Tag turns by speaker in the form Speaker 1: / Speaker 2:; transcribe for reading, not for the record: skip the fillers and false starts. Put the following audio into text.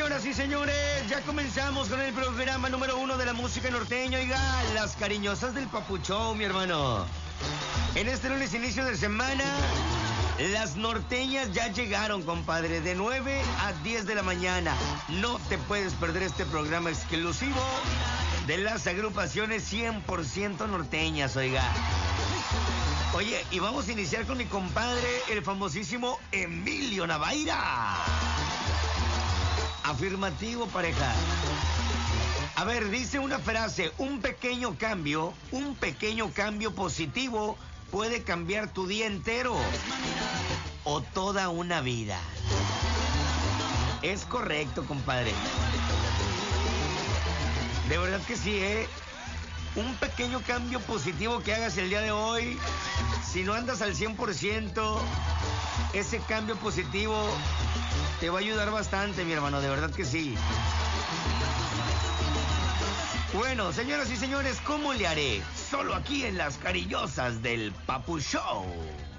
Speaker 1: Señoras y señores, ya comenzamos con el programa número 1 de la música norteña. Oiga, las cariñosas del Papu Show, mi hermano. En este lunes inicio de semana, las norteñas ya llegaron, compadre, de 9 a 10 de la mañana. No te puedes perder este programa exclusivo de las agrupaciones 100% norteñas, oiga. Oye, y vamos a iniciar con mi compadre, el famosísimo Emilio Navaira. Afirmativo, pareja. A ver, dice una frase: un pequeño cambio positivo puede cambiar tu día entero o toda una vida. Es correcto, compadre. De verdad que sí, ¿eh? Un pequeño cambio positivo que hagas el día de hoy, si no andas al 100%, ese cambio positivo te va a ayudar bastante, mi hermano, de verdad que sí. Bueno, señoras y señores, ¿cómo le haré? Solo aquí en las cariñosas del Papu Show.